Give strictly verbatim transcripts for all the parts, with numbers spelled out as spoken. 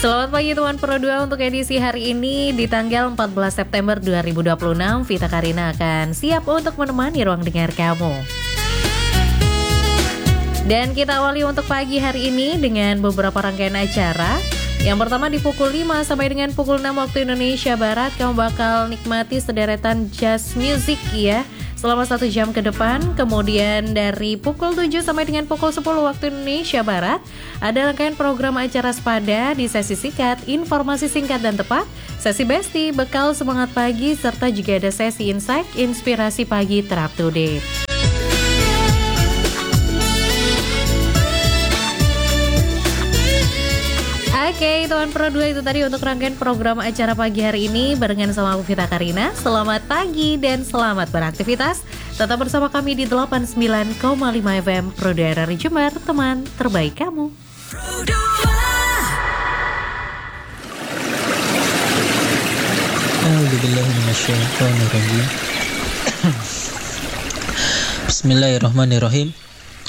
Selamat pagi teman Pro dua, untuk edisi hari ini di tanggal empat belas September dua ribu dua puluh enam, Vita Karina akan siap untuk menemani ruang dengar kamu. Dan kita awali untuk pagi hari ini dengan beberapa rangkaian acara. Yang pertama di pukul lima sampai dengan pukul enam waktu Indonesia Barat, kamu bakal nikmati sederetan jazz music ya selama satu jam ke depan. Kemudian dari pukul tujuh sampai dengan pukul sepuluh waktu Indonesia Barat, ada rangkaian program acara Sepada di sesi singkat, informasi singkat dan tepat, sesi Besti, bekal semangat pagi, serta juga ada sesi Insight, inspirasi pagi terap to date. Oke, teman Pro dua, itu tadi untuk rangkaian program acara pagi hari ini barengan sama aku Vita Karina. Selamat pagi dan selamat beraktivitas. Tetap bersama kami di delapan puluh sembilan koma lima F M Pro dua dari Jember, teman terbaik kamu. Pro dua. A'udzubillahiminasyaitonirrajim. Bismillahirrahmanirrahim.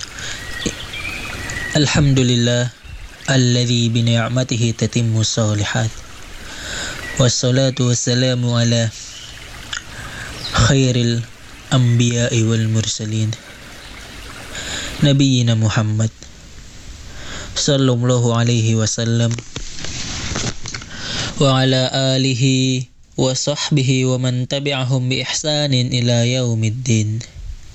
Alhamdulillah alladzi bi ni'matihi tatimmu shalihat. Wassalatu wassalamu ala khairil anbiya'i wal mursalin Nabiyyina Muhammad sallallahu alaihi wasallam wa ala alihi wa sahbihi wa man tabi'ahum bi ihsanin ila yaumiddin.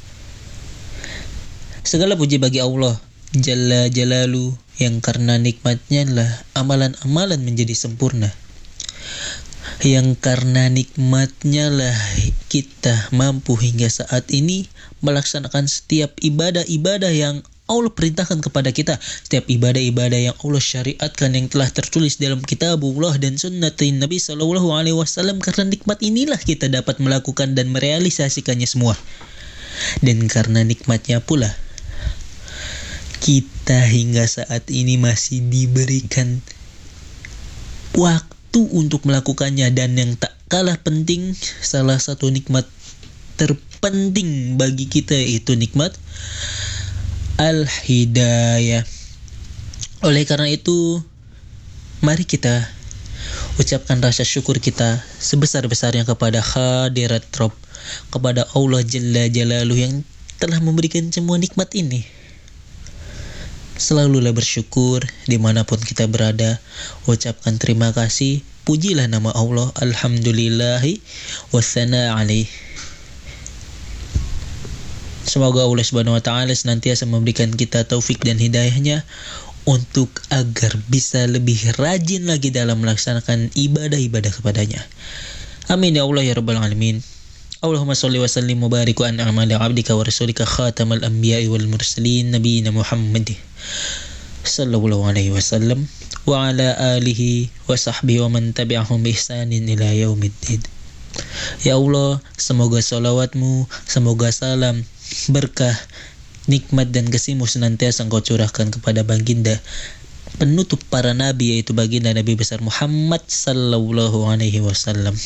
Segala puji bagi Allah Jalla Jalalu, yang karena nikmatnya lah amalan-amalan menjadi sempurna, yang karena nikmatnya lah kita mampu hingga saat ini melaksanakan setiap ibadah-ibadah yang Allah perintahkan kepada kita, setiap ibadah-ibadah yang Allah syariatkan yang telah tertulis dalam kitabullah dan sunnatin Nabi sallallahu alaihi wasallam. Karena nikmat inilah kita dapat melakukan dan merealisasikannya semua. Dan karena nikmatnya pula kita hingga saat ini masih diberikan waktu untuk melakukannya. Dan yang tak kalah penting, salah satu nikmat terpenting bagi kita itu nikmat al-hidayah. Oleh karena itu, mari kita ucapkan rasa syukur kita sebesar-besarnya kepada hadirat Rabb, kepada Allah Jalla Jalaluhu yang telah memberikan semua nikmat ini. Selalulah bersyukur dimanapun kita berada. Ucapkan terima kasih, pujilah nama Allah, alhamdulillahi wassana alaih. Semoga Allah subhanahu wa ta'ala senantiasa memberikan kita taufik dan hidayahnya untuk agar bisa lebih rajin lagi dalam melaksanakan ibadah-ibadah kepadanya. Amin ya Allah ya rabbal alamin. Allahumma salli wa sallim wa barik wa an'am ala abdika wa rasulika khatamal anbiya'i wal mursalin nabiyyina Muhammad sallallahu alaihi wasallam wa ala alihi wa sahbihi wa man tabi'ahum bi ihsanin ila yaumiddin. Ya Allah, semoga salawatmu, semoga salam, berkah, nikmat dan kasih-Mu senantiasa Engkau curahkan kepada baginda penutup para nabi, yaitu baginda Nabi besar Muhammad sallallahu alaihi wasallam.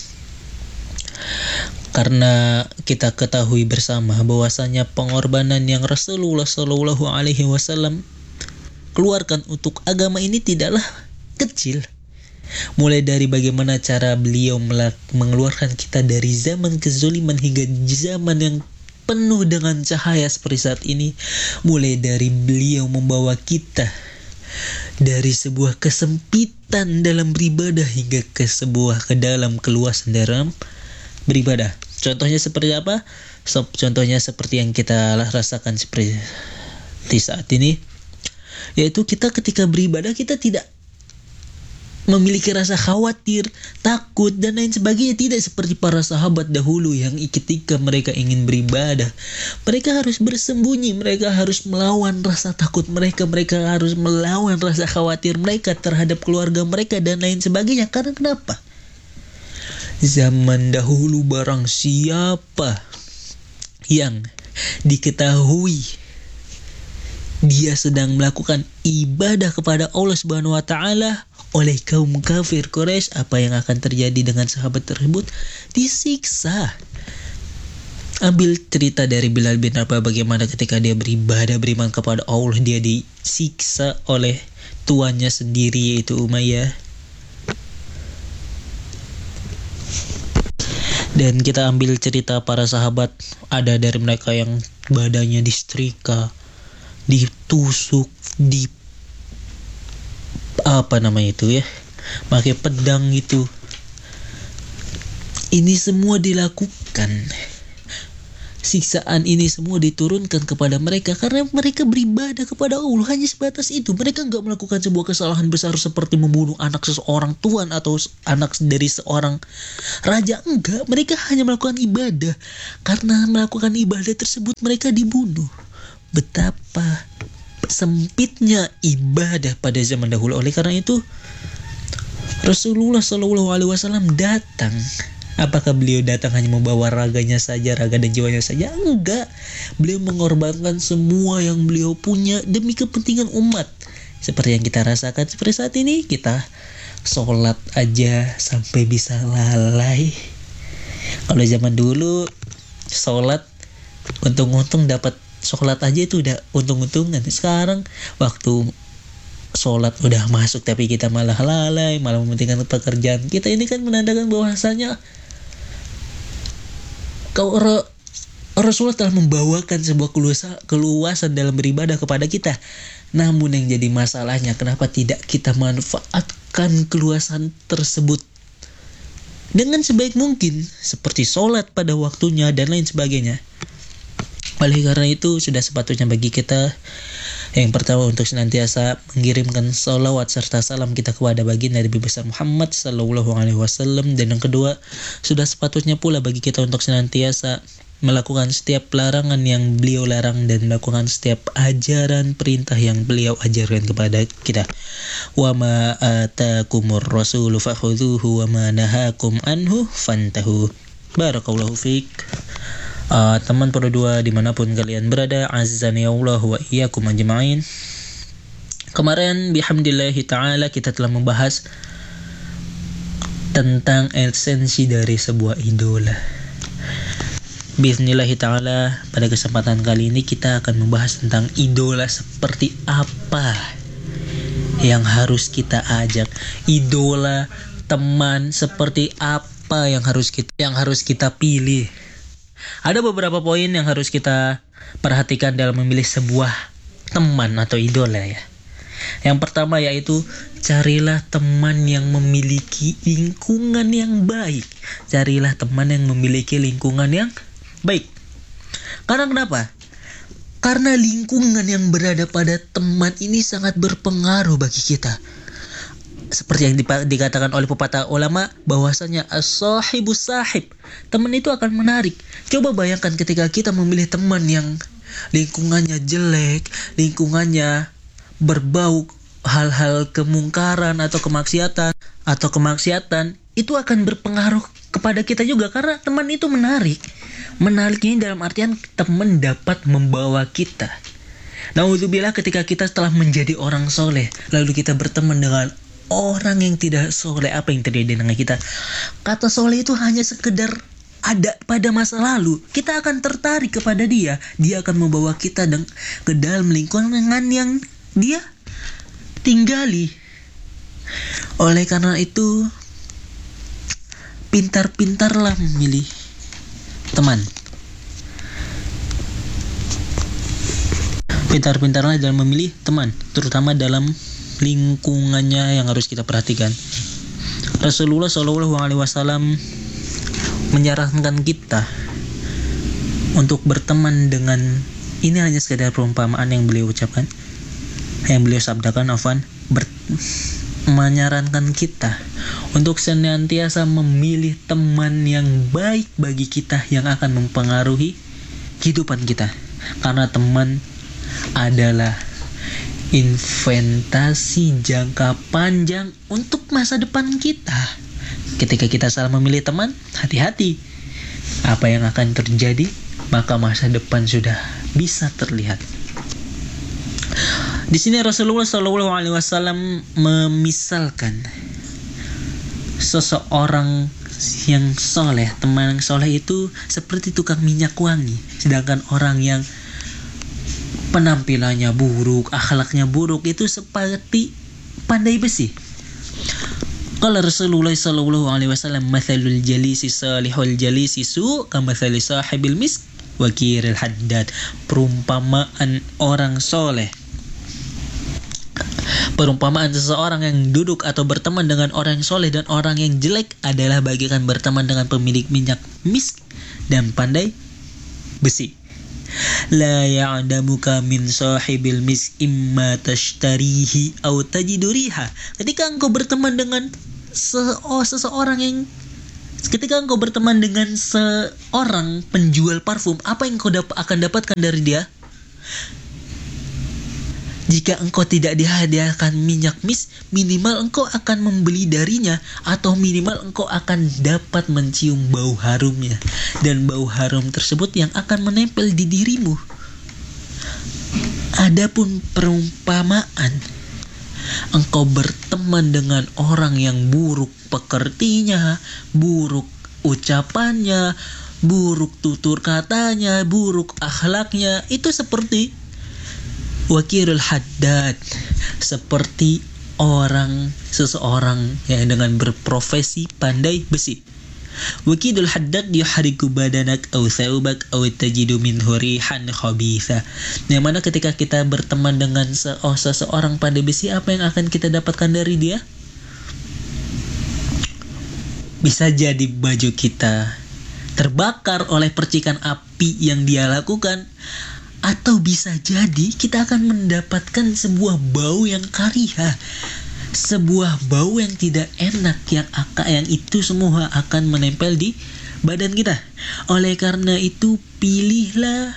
Karena kita ketahui bersama bahwasanya pengorbanan yang Rasulullah Shallallahu Alaihi Wasallam keluarkan untuk agama ini tidaklah kecil. Mulai dari bagaimana cara beliau mengeluarkan kita dari zaman kezaliman hingga zaman yang penuh dengan cahaya seperti saat ini. Mulai dari beliau membawa kita dari sebuah kesempitan dalam beribadah hingga ke sebuah ke dalam keluasan dalam beribadah. Contohnya seperti apa? So, contohnya seperti yang kita rasakan seperti saat ini, yaitu kita ketika beribadah kita tidak memiliki rasa khawatir, takut dan lain sebagainya. Tidak seperti para sahabat dahulu yang ketika mereka ingin beribadah, mereka harus bersembunyi, mereka harus melawan rasa takut mereka, mereka harus melawan rasa khawatir mereka terhadap keluarga mereka dan lain sebagainya. Karena kenapa? Zaman dahulu barang siapa yang diketahui dia sedang melakukan ibadah kepada Allah Subhanahu wa taala oleh kaum kafir Quraisy, apa yang akan terjadi dengan sahabat tersebut? Disiksa. Ambil cerita dari Bilal bin Rabah, bagaimana ketika dia beribadah beriman kepada Allah, dia disiksa oleh tuannya sendiri yaitu Umayyah. Dan kita ambil cerita para sahabat, ada dari mereka yang badannya disetrika, ditusuk, di apa namanya itu ya, pakai pedang itu. Ini semua dilakukan, siksaan ini semua diturunkan kepada mereka karena mereka beribadah kepada Allah, hanya sebatas itu. Mereka nggak melakukan sebuah kesalahan besar seperti membunuh anak seseorang tuan atau anak dari seorang raja, enggak. Mereka hanya melakukan ibadah. Karena melakukan ibadah tersebut mereka dibunuh. Betapa sempitnya ibadah pada zaman dahulu. Oleh karena itu Rasulullah shallallahu alaihi wasallam datang. Apakah beliau datang hanya membawa raganya saja, raga dan jiwanya saja? Enggak. Beliau mengorbankan semua yang beliau punya demi kepentingan umat. Seperti yang kita rasakan seperti saat ini, kita sholat aja sampai bisa lalai. Kalau zaman dulu sholat untung-untung dapat sholat aja itu udah untung-untungan. Sekarang waktu sholat udah masuk tapi kita malah lalai, malah mementingkan pekerjaan kita. Ini kan menandakan bahwasanya Kau Rasulullah telah membawakan sebuah keluasan, keluasan dalam beribadah kepada kita. Namun yang jadi masalahnya, kenapa tidak kita manfaatkan keluasan tersebut dengan sebaik mungkin, seperti sholat pada waktunya dan lain sebagainya. Oleh karena itu sudah sepatutnya bagi kita yang pertama untuk senantiasa mengirimkan salawat serta salam kita kepada baginda Nabi besar Muhammad sallallahu alaihi wasallam, dan yang kedua sudah sepatutnya pula bagi kita untuk senantiasa melakukan setiap larangan yang beliau larang dan melakukan setiap ajaran perintah yang beliau ajarkan kepada kita. Wa ma atakumur rasulu fakhudhuhu wa ma nahakum anhu fantahu. Barakallahu fiik. Uh, teman Pro dua dimanapun kalian berada, azizani Allah wa iyyakum ajma'in. Kemarin bihamdillahi ta'ala kita telah membahas tentang esensi dari sebuah idola. Bismillahi ta'ala, pada kesempatan kali ini kita akan membahas tentang idola seperti apa yang harus kita ajak. Idola, teman seperti apa yang harus kita yang harus kita pilih. Ada beberapa poin yang harus kita perhatikan dalam memilih sebuah teman atau idola ya. Yang pertama yaitu carilah teman yang memiliki lingkungan yang baik. Carilah teman yang memiliki lingkungan yang baik. Karena kenapa? Karena lingkungan yang berada pada teman ini sangat berpengaruh bagi kita. Seperti yang dikatakan oleh pepatah ulama bahwasanya as-sahibus sahib, teman itu akan menarik. Coba bayangkan ketika kita memilih teman yang lingkungannya jelek, lingkungannya berbau hal-hal kemungkaran atau kemaksiatan atau kemaksiatan, itu akan berpengaruh kepada kita juga karena teman itu menarik. Menarik ini dalam artian teman dapat membawa kita. Nauzubillah, ketika kita telah menjadi orang soleh lalu kita berteman dengan orang yang tidak soleh, apa yang terjadi dengan kita? Kata soleh itu hanya sekedar ada pada masa lalu. Kita akan tertarik kepada dia. Dia akan membawa kita deng- ke dalam lingkungan yang dia tinggali. Oleh karena itu, pintar-pintarlah memilih teman. Pintar-pintarlah dalam memilih teman, terutama dalam lingkungannya yang harus kita perhatikan. Rasulullah shallallahu alaihi wasallam menyarankan kita untuk berteman dengan, ini hanya sekedar perumpamaan yang beliau ucapkan, yang beliau sabdakan, afwan, ber, menyarankan kita untuk senantiasa memilih teman yang baik bagi kita yang akan mempengaruhi kehidupan kita. Karena teman adalah investasi jangka panjang untuk masa depan kita. Ketika kita salah memilih teman, hati-hati. Apa yang akan terjadi, maka masa depan sudah bisa terlihat. Di sini Rasulullah shallallahu alaihi wasallam memisalkan seseorang yang soleh, teman yang soleh itu seperti tukang minyak wangi, sedangkan orang yang penampilannya buruk, akhlaknya buruk itu seperti pandai besi. Qala Rasulullah sallallahu alaihi wasallam, mathalul jalisi salihul jalisi su kamathali sahibil misk wa kiril haddad. Perumpamaan orang soleh, perumpamaan seseorang yang duduk atau berteman dengan orang yang soleh dan orang yang jelek adalah bagaikan berteman dengan pemilik minyak misk dan pandai besi. La ya'damuka min sahibil misk imma tashtarihi aw tajidu riha. Ketika engkau berteman dengan se- oh, seseorang yang ketika engkau berteman dengan seorang penjual parfum, apa yang kau dap- akan dapatkan dari dia? Jika engkau tidak dihadiahkan minyak misk, minimal engkau akan membeli darinya, atau minimal engkau akan dapat mencium bau harumnya, dan bau harum tersebut yang akan menempel di dirimu. Adapun perumpamaan, engkau berteman dengan orang yang buruk pekertinya, buruk ucapannya, buruk tutur katanya, buruk akhlaknya, itu seperti wakirul haddad, seperti orang seseorang yang dengan berprofesi pandai besi. Wakidul haddad yuhariku badanak aw thawbak aw tajidu minhu rihan khabitha. Yang mana ketika kita berteman dengan se- oh, seseorang pandai besi, apa yang akan kita dapatkan dari dia? Bisa jadi baju kita terbakar oleh percikan api yang dia lakukan, atau bisa jadi kita akan mendapatkan sebuah bau yang kariha, sebuah bau yang tidak enak, yang akan yang itu semua akan menempel di badan kita. Oleh karena itu, pilihlah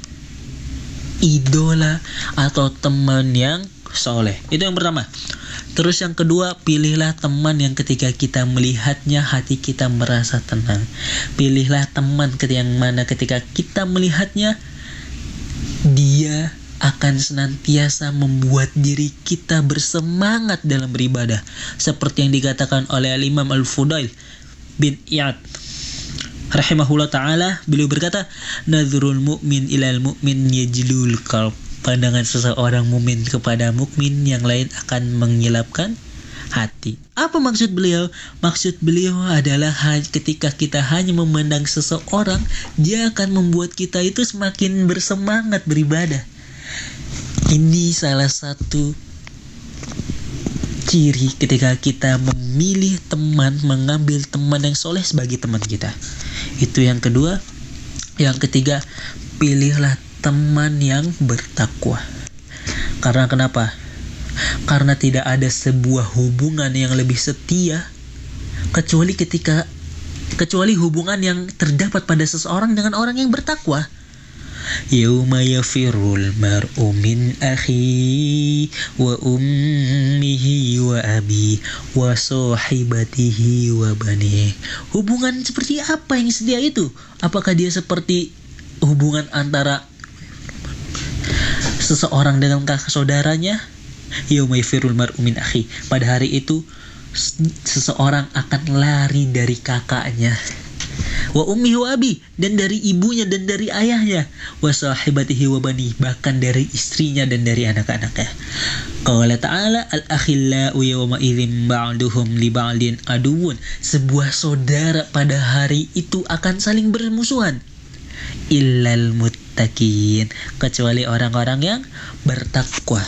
idola atau teman yang soleh. Itu yang pertama. Terus yang kedua, pilihlah teman yang ketika kita melihatnya hati kita merasa tenang. Pilihlah teman yang mana ketika kita melihatnya dia akan senantiasa membuat diri kita bersemangat dalam beribadah, seperti yang dikatakan oleh Al-Imam Al-Fudail bin Iyad rahimahullah ta'ala. Beliau berkata, nadhrul mu'min ilal mu'min yajlul qalb. Pandangan seseorang mukmin kepada mukmin yang lain akan mengilapkan hati. Apa maksud beliau? Maksud beliau adalah ketika kita hanya memandang seseorang, dia akan membuat kita itu semakin bersemangat beribadah. Ini salah satu ciri ketika kita memilih teman, mengambil teman yang soleh sebagai teman kita. Itu yang kedua. Yang ketiga, pilihlah teman yang bertakwa. Karena kenapa? Karena tidak ada sebuah hubungan yang lebih setia kecuali ketika kecuali hubungan yang terdapat pada seseorang dengan orang yang bertakwa. Yauma yafirul mar'u min akhi wa ummihi wa abi wa sahibatihi wa bani. Hubungan seperti apa yang setia itu? Apakah dia seperti hubungan antara seseorang dengan kakak saudaranya? Yauma yafirul mar'u min akhi. Pada hari itu seseorang akan lari dari kakaknya, wa ummihi wa abi, dan dari ibunya dan dari ayahnya, wa sahibatihi wa bani, bahkan dari istrinya dan dari anak-anaknya. Qala ta'ala, al-akhillau yawma idzin ba'duhum li ba'din aduwwun. Sebuah saudara pada hari itu akan saling bermusuhan. Illal muttaqin, kecuali orang-orang yang bertakwa.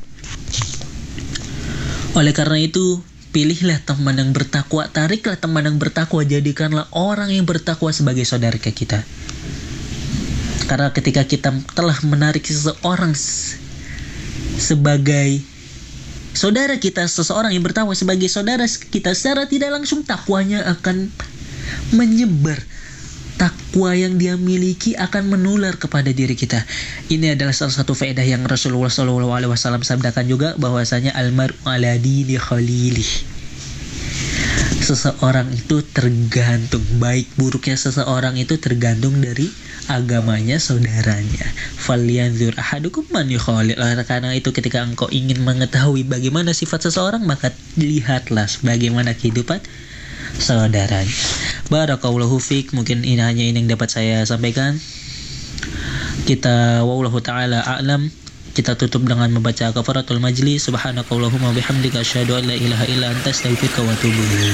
Oleh karena itu, pilihlah teman yang bertakwa, tariklah teman yang bertakwa, jadikanlah orang yang bertakwa sebagai saudara kita. Karena ketika kita telah menarik seseorang sebagai saudara kita, seseorang yang bertakwa sebagai saudara kita, secara tidak langsung takwanya akan menyebar. Takwa yang dia miliki akan menular kepada diri kita. Ini adalah salah satu faedah yang Rasulullah shallallahu alaihi wasallam sabdakan juga, bahwasanya almaru ala dini khalilih. Seseorang itu tergantung, baik buruknya seseorang itu tergantung dari agamanya saudaranya. Falyanzur ahadukum man yukhalil. Karena itu ketika engkau ingin mengetahui bagaimana sifat seseorang, maka lihatlah bagaimana kehidupan saudaranya. Barakallahu fiik. Mungkin ini hanya ini yang dapat saya sampaikan. Kita wallahu ta'ala a'lam. Kita tutup dengan membaca kafaratul majlis. Subhanakallahumma bihamdika asyhadu an la ilaha illa anta astaghfiruka wa atubu ilaik.